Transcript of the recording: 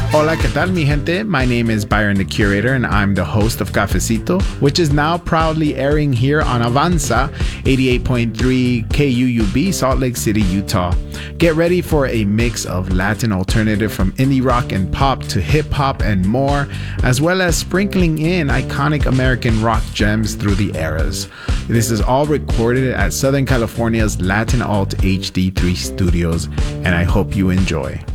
Hola, ¿qué tal, mi gente? My name is Byron the Curator, and I'm the host of Cafecito, which is now proudly airing here on Avanza 88.3 KUUB, Salt Lake City, Utah. Get ready for a mix of Latin alternative from indie rock and pop to hip hop and more, as well as sprinkling in iconic American rock gems through the eras. This is all recorded at Southern California's Latin Alt HD3 Studios, and I hope you enjoy.